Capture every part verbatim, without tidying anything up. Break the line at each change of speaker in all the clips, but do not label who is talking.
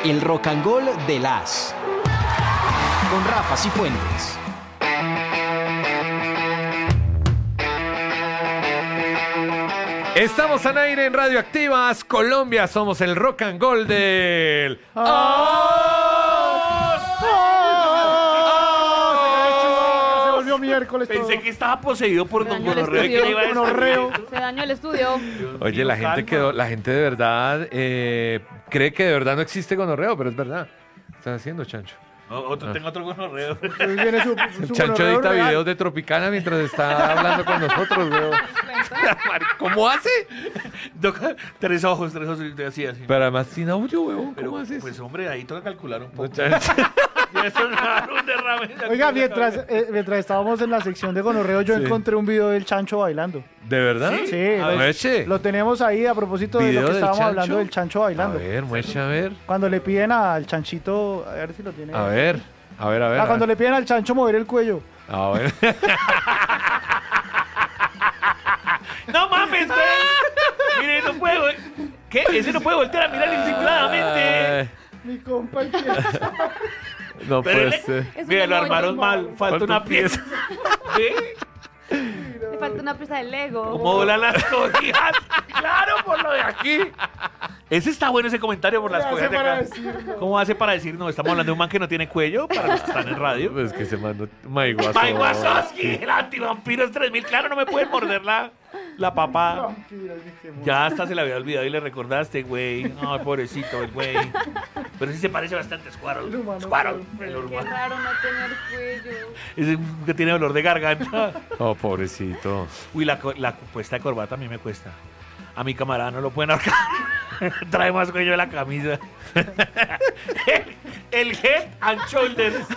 El Rock and Roll de las con Rafa Cifuentes.
Estamos al aire en Radioactivas Colombia, somos el Rock and Roll del... ¡Oh!
Se volvió miércoles todo.
Pensé que estaba poseído por Don
dañó el
Gonorrea,
estudio.
que iba a
Gonorreo.
Se dañó el estudio.
Oye, la gente
calma.
quedó, la gente de verdad eh, cree que de verdad no existe gonorreo, pero es verdad. ¿Qué estás haciendo, Chancho?
O- otro, tengo otro gonorreo.
Entonces viene su, su
Chancho
gonorreo
edita
real.
videos de Tropicana mientras está hablando con nosotros, weón. ¿Cómo hace?
Toca tres ojos, tres ojos, y así, así.
Pero además sin audio, weón.
Pero,
¿Cómo haces?
pues hombre, ahí toca calcular un
No,
poco.
Chancho.
Ya eso no era un derrame.
Oiga, mientras, eh, mientras estábamos en la sección de gonorreo, yo
Sí.
encontré un video del Chancho bailando.
¿De verdad?
Sí,
A
lo,
ver.
Mueche.
lo tenemos ahí a propósito de
¿Video
lo que
del
estábamos
Chancho?
hablando del Chancho
A
bailando.
ver, mueche, a ver.
Cuando le piden al Chanchito, a ver si lo tiene.
A ver, a ver, a ver.
Ah,
a
cuando
ver.
le piden al Chancho mover el cuello.
A ver.
¡No mames, güey! Mire, no puede, güey. ¿Qué? Ese no puede voltear a mirar disimuladamente.
Ay,
Mi compa, el que-
no
Pero
puede
le-
ser.
Es
Mira,
un
lo
emoji.
armaron mal. Falta
Falta
una
un
pieza. ¿Ve?
Le falta una pieza de Lego.
¿Cómo volan las cobijas? Claro, por lo de aquí. Ese está bueno, ese comentario por las
¿Qué hace
cobijas de
para
acá.
decirlo?
¿Cómo hace para decir, no, estamos hablando de un man que no tiene cuello para los que están en radio?
Pues que se mandó Mike Wazowski.
¡Mike Wazowski! El antivampiros tres mil. Claro, no me pueden morder la, la papada.
Mentiras, dije, mo-
Ya hasta se le había olvidado y le recordaste, güey. Ay, pobrecito el güey. Pero sí se parece bastante a
El
Squirrel.
humano
Squirrel.
perfecto.
El
Qué
urbano.
raro no tener cuello.
Ese que tiene dolor de garganta.
Oh, pobrecito.
Uy, la, co- la puesta de corbata a mí me cuesta. A mi camarada no lo pueden ahorcar. Trae más cuello de la camisa. el, el head and shoulders.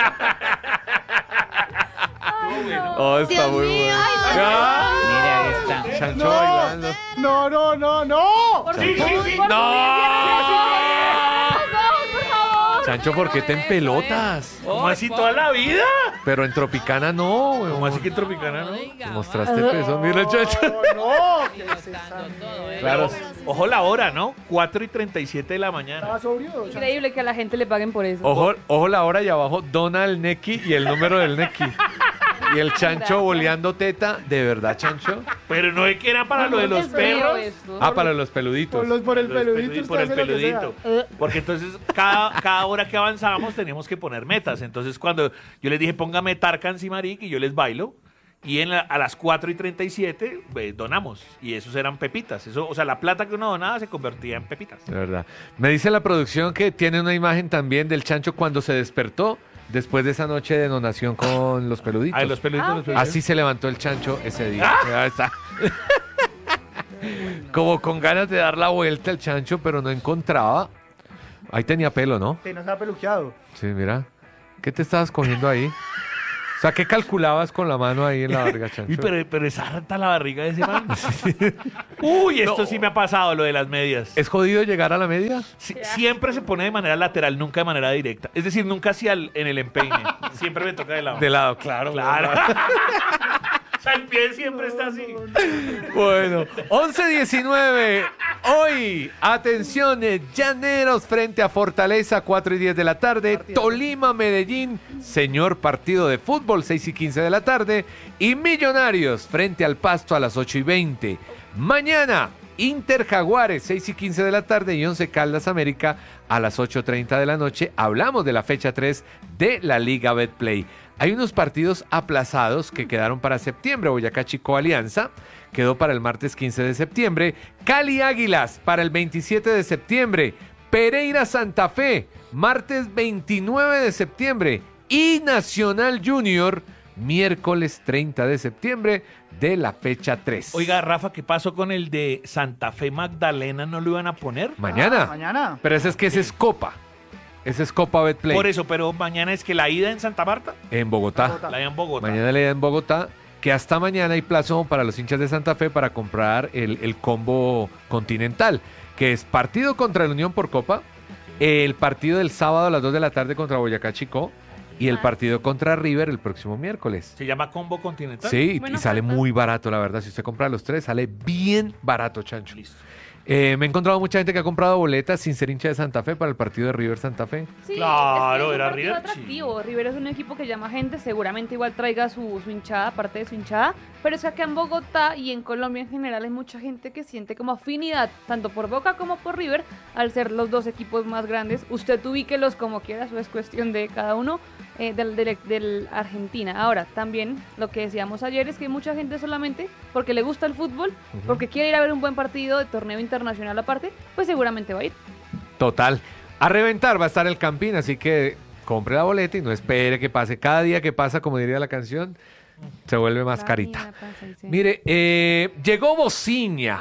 Oh, está
Dios
muy
mío,
bueno.
ay,
Ah,
Mira, ahí está.
Chancho
No.
bailando.
No, no, no, no.
Por
Sí,
favor,
sí, sí.
por
¡No!
favor, por favor.
Chancho, ¿por qué te
Eso,
empelotas?
¿Cómo así toda la vida?
Pero en Tropicana no, weón.
¿Cómo así que en Tropicana no?
Mostraste peso. Mira, Chancho.
No, no. ¿Qué es esa
Claro.
Ojo la hora, ¿no? cuatro y treinta y siete de la mañana.
¿Estaba sobrio? Chancho?
Increíble que a la gente le paguen por eso.
Ojo, ojo la hora y abajo Donald Neki y el número del Neki. Y el Chancho boleando teta. ¿De verdad, Chancho?
Pero no es que era para lo de los
Es feo
perros.
esto.
Ah, para los peluditos.
Por, los, por el
Los
peludito.
peludi- por el
usted hace lo que sea.
peludito.
Eh,
Porque entonces cada, cada hora que avanzábamos teníamos que poner metas. Entonces cuando yo les dije póngame Tarkan Simarik y yo les bailo. Y en la- a las cuatro y treinta y siete eh, donamos. Y esos eran pepitas. Eso, o sea, la plata que uno donaba se convertía en pepitas.
De verdad. Me dice la producción que tiene una imagen también del Chancho cuando se despertó después de esa noche de donación con los peluditos.
Ay, los peluditos,
Ah,
los
ok.
peluditos.
Así se levantó el Chancho ese día. Ahí está. Como con ganas de dar la vuelta el Chancho, pero no encontraba. Ahí tenía pelo, ¿no?
que no se ha peluqueado.
Sí, mira. ¿Qué te estabas cogiendo ahí? O sea, ¿qué calculabas con la mano ahí en la barriga, Chancho?
Uy, pero, pero es harta la barriga de ese man. Uy, esto
No.
sí me ha pasado, lo de las medias.
¿Es jodido llegar a la media?
Si- siempre se pone de manera lateral, nunca de manera directa. Es decir, nunca hacia el, en el empeine. Siempre me toca de lado.
De lado, claro.
Claro. O sea, el pie siempre está así.
Bueno, once diecinueve. Hoy, atención, eh, Llaneros frente a Fortaleza, cuatro y diez de la tarde. Tolima, Medellín, señor partido de fútbol, seis y quince de la tarde. Y Millonarios frente al Pasto a las ocho y veinte. Mañana, Inter Jaguares, seis y quince de la tarde. Y Once Caldas América a las ocho treinta de la noche. Hablamos de la fecha tres de la Liga Betplay. Hay unos partidos aplazados que quedaron para septiembre. Boyacá Chico Alianza quedó para el martes quince de septiembre. Cali Águilas para el veintisiete de septiembre. Pereira Santa Fe, martes veintinueve de septiembre. Y Nacional Junior, miércoles treinta de septiembre de la fecha tres.
Oiga, Rafa, ¿qué pasó con el de Santa Fe Magdalena? ¿No lo iban a poner?
Mañana.
Ah, mañana.
Pero ese es que ese es Copa. Ese es Copa Betplay.
Por eso, pero mañana es que la ida en Santa Marta,
En Bogotá.
Bogotá.
la ida en Bogotá.
Mañana la ida en Bogotá. Que hasta mañana hay plazo para los hinchas de Santa Fe para comprar el, el combo continental. Que es partido contra la Unión por Copa. El partido del sábado a las dos de la tarde contra Boyacá Chico. Y el partido contra River el próximo miércoles.
Se llama Combo Continental.
Sí,
Bueno,
y sale
falta.
muy barato, la verdad. Si usted compra los tres, sale bien barato, Chancho.
Listo.
Eh, me he encontrado mucha gente que ha comprado boletas sin ser hincha de Santa Fe para el partido de River Santa Fe.
Sí,
Claro,
es que es un
era
partido
River,
atractivo. River es un equipo que llama gente, seguramente igual traiga su, su hinchada, aparte de su hinchada, pero es que acá en Bogotá y en Colombia en general hay mucha gente que siente como afinidad, tanto por Boca como por River, al ser los dos equipos más grandes. Usted ubíquelos como quiera, eso es cuestión de cada uno, eh, del, del, del Argentina. Ahora, también lo que decíamos ayer es que hay mucha gente solamente porque le gusta el fútbol,
Ujú.
porque quiere ir a ver un buen partido de torneo internacional aparte, pues seguramente va a ir.
Total. A reventar va a estar el Campín, así que compre la boleta y no espere que pase. Cada día que pasa, como diría la canción, se vuelve más
La
carita.
mía pasa y se-
Mire, eh, llegó Bociña,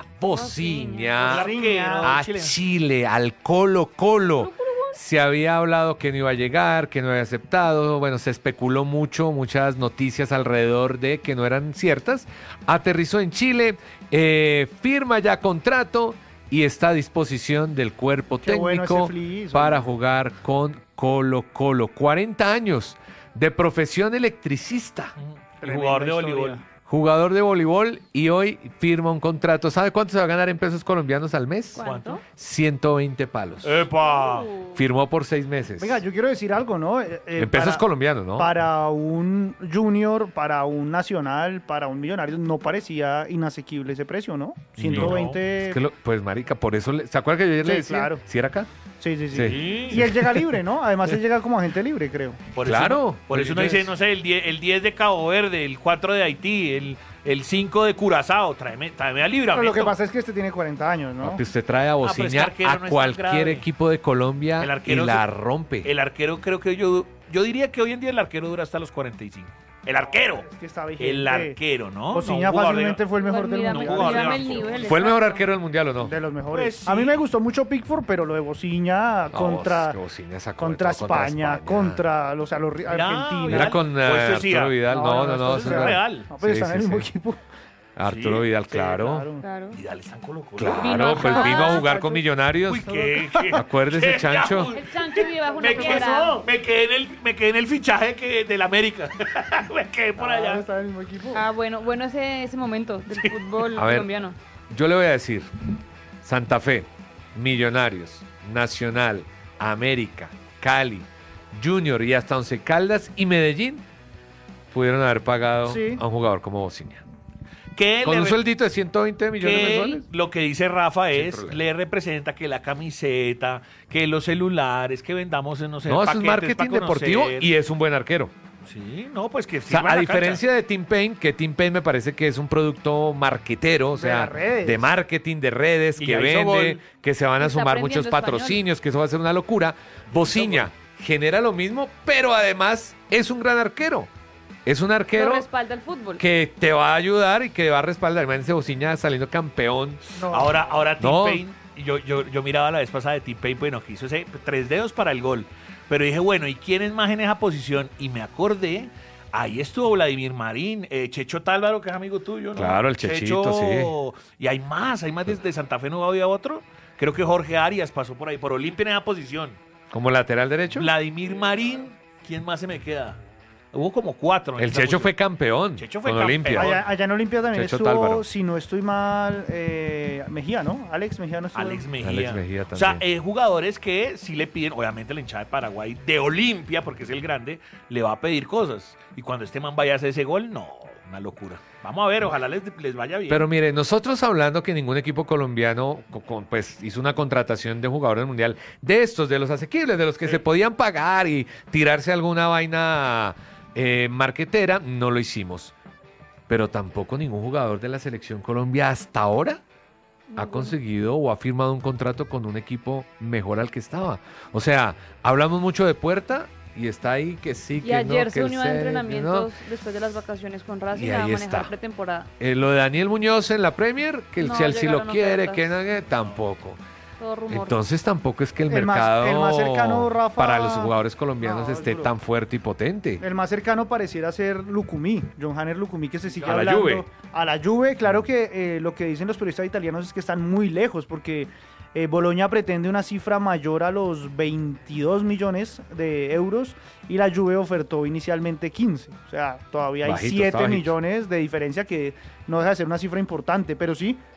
Bociña.
Bociña
Arquero
a
chileno.
Chile, al Colo Colo. Se había hablado que no iba a llegar, que no había aceptado. Bueno, se especuló mucho, muchas noticias alrededor de que no eran ciertas. Aterrizó en Chile, eh, firma ya contrato y está a disposición del cuerpo
Qué bueno
técnico
ese Flis,
para
hombre.
jugar con Colo Colo. cuarenta años de profesión electricista.
El jugador de
Tremenda
voleibol.
historia.
Jugador de voleibol y hoy firma un contrato. ¿Sabe cuánto se va a ganar en pesos colombianos al mes?
¿Cuánto?
ciento veinte palos.
¡Epa!
Uh.
Firmó por seis meses.
Venga, yo quiero decir algo, ¿no? Eh, eh,
en pesos
para-
colombianos, ¿no?
Para un junior, para un nacional, para un millonario, no parecía inasequible ese precio, ¿no? ciento veinte.
Es que lo- pues, marica, por eso... le- ¿Se acuerda que yo ayer le
Sí,
decía?
claro.
¿Sí era acá?
Sí, sí, sí,
Sí.
Y él llega libre, ¿no? Además, él llega como agente libre, creo.
Por
Claro.
Eso, por eso uno dice, no sé, el diez, el diez de Cabo Verde, el cuatro de Haití, el, el cinco de Curazao. Tráeme, tráeme a
Pero
Libramento.
lo que pasa es que este tiene cuarenta años, ¿no?
Papi, usted trae a
pero es que
Bociña
arquero
a
no es tan
cualquier
grave.
equipo de Colombia
El
y
arquero
la
se-
rompe.
El arquero creo que yo... Yo diría que hoy en día el arquero dura hasta los cuarenta y cinco. El arquero.
Es que está vigente.
El arquero, ¿no?
Bociña
No, un jugador de-
fácilmente fue el mejor
Pues
del
mírame-
un
mundial.
jugador de
mírame el
banco.
nivel,
¿Fue el mejor
exacto.
arquero del mundial o no?
De los mejores.
Pues sí.
A mí me gustó mucho Pickford, pero lo de Bociña
No,
contra,
es que Bociña sacó de
contra,
todo
España, contra los, a los ri-
Mira,
argentinos.
Era con
Pues
eh,
eso
Arturo
decía.
Vidal. No, no, no.
esto
eso
es
era-
real.
No, pues
Sí,
están en
sí,
el mismo
sí.
equipo.
Arturo
Sí,
Vidal,
Sí,
claro.
Claro.
Vidal está en Colo Colo.
Claro,
Vino
pues
acá.
vino a jugar con Millonarios.
Uy, qué, qué-
Acuérdese,
qué-
Chancho.
El Chancho vive bajo una
Me
piedra.
quedé, me, quedé en el, me quedé en el fichaje que, del América. me quedé por
Ah,
allá.
Está en el mismo equipo.
Ah, bueno, bueno ese, ese momento del fútbol
A ver.
colombiano.
Yo le voy a decir, Santa Fe, Millonarios, Nacional, América, Cali, Junior y hasta Once Caldas y Medellín pudieron haber pagado
Sí.
a un jugador como Bociña.
Que
Con
le
un
re-
sueldito de ciento veinte millones
que
mensuales.
lo que dice Rafa
Sin
es,
problema.
le representa que la camiseta, que los celulares, que vendamos, no sé,
No, eso es
paquetes
marketing
pa'
deportivo
conocer.
y es un buen arquero.
Sí, no, pues que
O sea,
sirva en
a
la
diferencia de Team Pain, que Team Pain me parece que es un producto marquetero, o
De
sea,
las redes.
de marketing, de redes,
Y
que
ya hizo
vende,
gol.
que se van a
Está
sumar
aprendiendo
muchos patrocinios,
español.
que eso va a ser una locura. Bociña genera lo mismo, pero además es un gran arquero. Es un
Lo
arquero
respalda el fútbol.
que te va a ayudar y que va a respaldar. Imagínense Bociña saliendo campeón.
No.
Ahora, ahora Tim
No.
Payne, yo, yo, yo miraba la vez pasada de Tim Payne, bueno, que hizo ese tres dedos para el gol. Pero dije, bueno, ¿y quién es más en esa posición? Y me acordé, ahí estuvo Vladimir Marín, eh, Checho Tálvaro, que es amigo tuyo, ¿no?
Claro, el Chechito,
sí. Y hay más, hay más desde Santa Fe, no había otro. Creo que Jorge Arias pasó por ahí, por Olimpia en esa posición.
Como lateral derecho.
Vladimir Marín, ¿quién más se me queda? Hubo como cuatro. en
El
esa
Checho
posición.
fue campeón
Checho fue
con
campeón.
Olimpia.
Allá, allá en Olimpia también
Checho
estuvo,
Tálvaro.
si no estoy mal, eh, Mejía, ¿no? Alex Mejía no estuvo.
Alex Mejía.
Alex Mejía
O sea,
también.
eh, jugadores que sí le piden, obviamente la hinchada de Paraguay, de Olimpia, porque es el grande, le va a pedir cosas. Y cuando este man vaya a hacer ese gol, no, una locura. Vamos a ver, ojalá les, les vaya bien.
Pero mire, nosotros hablando que ningún equipo colombiano co- con- pues hizo una contratación de jugadores del mundial, de estos, de los asequibles, de los que se podían pagar y tirarse alguna vaina eh, marquetera, no lo hicimos. Pero tampoco ningún jugador de la selección Colombia hasta ahora ha conseguido o ha firmado un contrato con un equipo mejor al que estaba. O sea, hablamos mucho de Puerta y está ahí que sí,
Y
que
ayer
no,
se
que
unió a
sí, que
entrenamientos
no.
después de las vacaciones con Racing
Y
a
ahí
manejar
está.
pretemporada.
Eh, lo de Daniel Muñoz en la Premier, que el
No,
Chelsea lo
llegaron
quiere,
ofertas.
que no, que tampoco.
Todo rumor.
Entonces tampoco es que el,
El más-
mercado
el más cercano, Rafa-
para los jugadores colombianos
No, es
esté
duro.
tan fuerte y potente.
El más cercano pareciera ser Lucumí, John Hanner Lucumí, que se sigue
A la
hablando.
Juve.
A la Juve, claro que eh, lo que dicen los periodistas italianos es que están muy lejos, porque eh, Boloña pretende una cifra mayor a los veintidós millones de euros y la Juve ofertó inicialmente quince. O sea, todavía hay
Bajito, está
siete
bajito.
millones de diferencia, que no deja de ser una cifra importante, pero sí,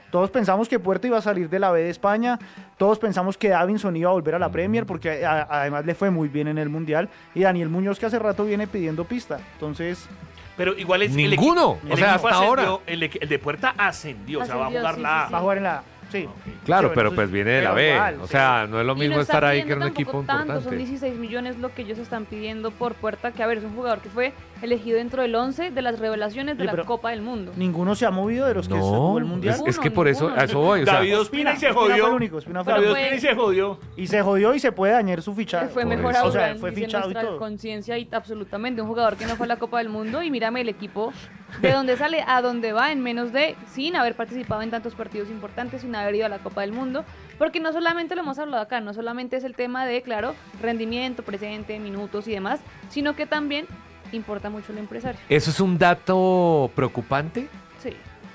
Todos pensamos que Puerto iba a salir de la B de España, todos pensamos que Davinson iba a volver a la Premier, porque a- además le fue muy bien en el Mundial, y Daniel Muñoz, que hace rato viene pidiendo pista. Entonces,
Pero igual es
Ninguno.
El equipo,
O sea,
el equipo
hasta ahora.
ascendió, El, equi- el de Puerta ascendió, o sea, va a
Ascendió,
jugar
sí,
la...
sí,
va a jugar en la... Sí.
Claro,
Sí,
pero
bueno,
pues viene de la
pero
B.
igual,
O
sí.
sea, no es lo
Y
mismo
no está
estar ahí que
pidiendo
en un equipo
tampoco tanto,
importante.
son dieciséis millones lo que ellos están pidiendo por Puerta, que a ver, es un jugador que fue elegido dentro del once de las revelaciones de
Sí,
la
pero-
Copa del Mundo.
Ninguno se ha movido de los que se
No,
jugó el Mundial.
es, es que por eso,
Ninguno,
a eso voy. O sea,
David Ospina y se
Ospina fue
jodió.
el único, Ospina fue el
David
único.
Ospina y se jodió.
Y se jodió y se puede dañar su fichaje.
Fue
Por
mejor
eso.
aún,
O sea, fue
dice
fichado y
nuestra
todo.
conciencia y absolutamente un jugador que no fue a la Copa del Mundo y mírame el equipo de dónde sale a dónde va en menos de, sin haber participado en tantos partidos importantes, sin haber ido a la Copa del Mundo, porque no solamente lo hemos hablado acá, no solamente es el tema de, claro, rendimiento, presente, minutos y demás, sino que también importa mucho el empresario.
¿eso es un dato preocupante?
Sí.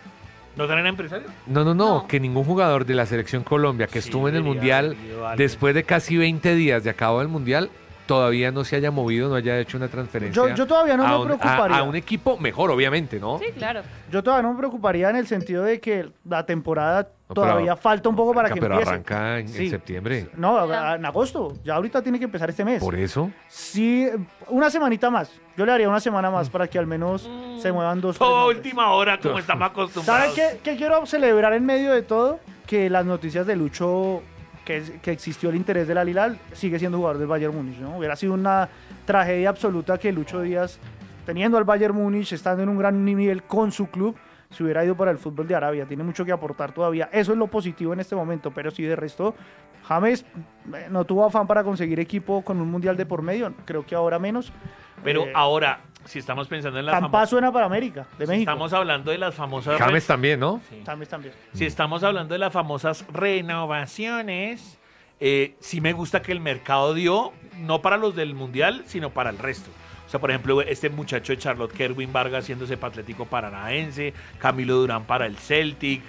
¿No tienen empresario?
No, no, no,
No.
que ningún jugador de la selección Colombia que
Sí,
estuvo en el
debería
Mundial,
haber ido alguien.
después de casi veinte días de acabo del Mundial, todavía no se haya movido, no haya hecho una transferencia.
Yo, yo todavía no
a
me
un, a-
preocuparía.
a un equipo mejor, obviamente, ¿no?
Sí, claro.
Yo todavía no me preocuparía en el sentido de que la temporada
No, pero-
todavía falta un poco para
Arranca,
que
pero
empiece.
arranca en, en
Sí.
septiembre.
No,
Ya.
en agosto. Ya ahorita tiene que empezar este mes.
Por eso.
Sí, una semanita más. Yo le haría una semana más para que al menos se muevan dos. tres
Toda
nombres.
última hora, como estamos acostumbrados.
¿Saben qué, qué quiero celebrar en medio de todo? Que las noticias de Lucho, que, es- que existió el interés del Al-Hilal, sigue siendo jugador del Bayern Múnich, ¿no? Hubiera sido una tragedia absoluta que Lucho Díaz, teniendo al Bayern Múnich, estando en un gran nivel con su club, se hubiera ido para el fútbol de Arabia. Tiene mucho que aportar todavía. Eso es lo positivo en este momento, pero sí, de resto, James eh, no tuvo afán para conseguir equipo con un mundial de por medio. Creo que ahora menos.
Pero
Eh,
ahora, si estamos pensando en las
Campa
famosas...
suena para América, de México.
Estamos hablando de las famosas...
James también, ¿no?
Sí.
James también.
Si estamos hablando de las famosas renovaciones, eh, sí me gusta que el mercado dio, no para los del Mundial, sino para el resto. O sea, por ejemplo, este muchacho de Charlotte, Kerwin Vargas, haciéndose para Atlético Paranaense, Camilo Durán para el Celtic,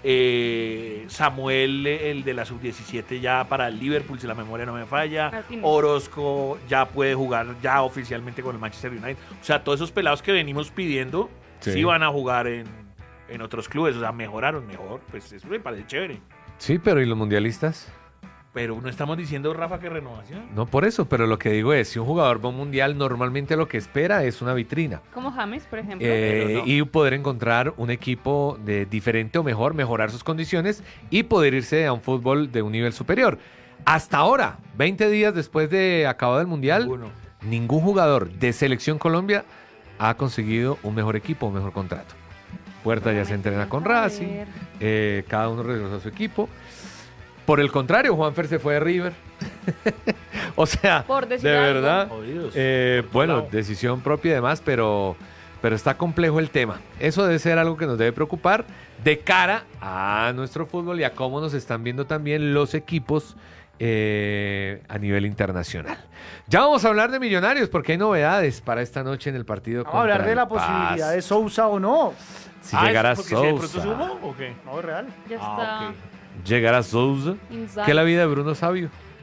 eh, Samuel, el de la sub diecisiete ya para el Liverpool, si la memoria no me falla,
Martínez.
Orozco ya puede jugar ya oficialmente con el Manchester United. O sea, todos esos pelados que venimos pidiendo, sí,
Sí.
van a jugar en, en otros clubes, o sea, mejoraron mejor, pues eso me parece chévere.
Sí, pero ¿y los mundialistas?
Pero no estamos diciendo, Rafa, que renovación.
No por eso, pero lo que digo es, si un jugador va a un mundial, normalmente lo que espera es una vitrina.
Como James, por ejemplo.
Eh,
Pero no.
Y poder encontrar un equipo de diferente o mejor, mejorar sus condiciones y poder irse a un fútbol de un nivel superior. Hasta ahora, veinte días después de acabado el mundial,
Ninguno.
ningún jugador de Selección Colombia ha conseguido un mejor equipo, un mejor contrato. Puerta ya se entrena con
A
Racing,
ver.
eh, cada uno regresó a su equipo. Por el contrario, Juanfer se fue de River. O sea,
Por
de
decir algo.
verdad,
Jodidos.
eh,
Por tu
bueno,
lado.
decisión propia y demás, pero, pero está complejo el tema. Eso debe ser algo que nos debe preocupar de cara a nuestro fútbol y a cómo nos están viendo también los equipos eh, a nivel internacional. Ya vamos a hablar de Millonarios porque hay novedades para esta noche en el partido.
Vamos a hablar
contra
de la
el Paz.
posibilidad de Sousa o no.
Si
Ah,
llegará
¿es porque si de pronto
Sousa.
subo o qué?
No, es real.
Ya
Ah,
está.
ok.
Llegará Sousa.
inside.
Que la vida de Bruno Sabio.